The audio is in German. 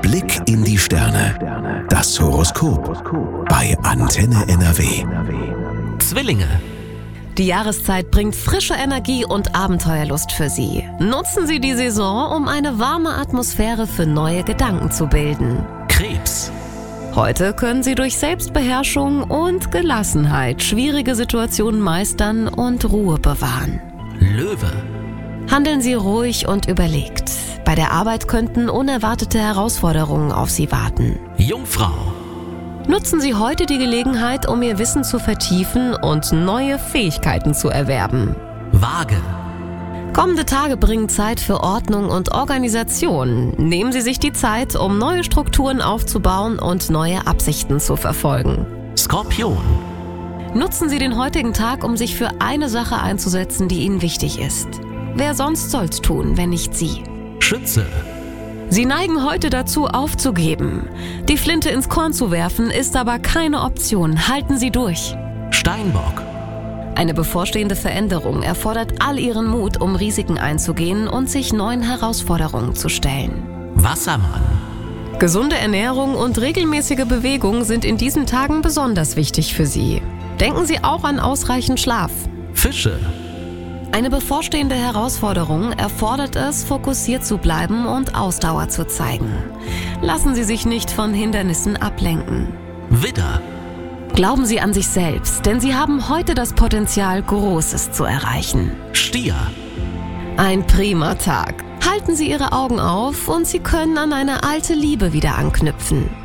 Blick in die Sterne. Das Horoskop bei Antenne NRW. Zwillinge. Die Jahreszeit bringt frische Energie und Abenteuerlust für Sie. Nutzen Sie die Saison, um eine warme Atmosphäre für neue Gedanken zu bilden. Krebs. Heute können Sie durch Selbstbeherrschung und Gelassenheit schwierige Situationen meistern und Ruhe bewahren. Löwe. Handeln Sie ruhig und überlegt. Bei der Arbeit könnten unerwartete Herausforderungen auf Sie warten. Jungfrau. Nutzen Sie heute die Gelegenheit, um Ihr Wissen zu vertiefen und neue Fähigkeiten zu erwerben. Waage. Kommende Tage bringen Zeit für Ordnung und Organisation. Nehmen Sie sich die Zeit, um neue Strukturen aufzubauen und neue Absichten zu verfolgen. Skorpion. Nutzen Sie den heutigen Tag, um sich für eine Sache einzusetzen, die Ihnen wichtig ist. Wer sonst soll's tun, wenn nicht Sie? Schütze. Sie neigen heute dazu, aufzugeben. Die Flinte ins Korn zu werfen, ist aber keine Option. Halten Sie durch. Steinbock. Eine bevorstehende Veränderung erfordert all Ihren Mut, um Risiken einzugehen und sich neuen Herausforderungen zu stellen. Wassermann. Gesunde Ernährung und regelmäßige Bewegung sind in diesen Tagen besonders wichtig für Sie. Denken Sie auch an ausreichend Schlaf. Fische. Eine bevorstehende Herausforderung erfordert es, fokussiert zu bleiben und Ausdauer zu zeigen. Lassen Sie sich nicht von Hindernissen ablenken. Widder. Glauben Sie an sich selbst, denn Sie haben heute das Potenzial, Großes zu erreichen. Stier. Ein prima Tag. Halten Sie Ihre Augen auf und Sie können an eine alte Liebe wieder anknüpfen.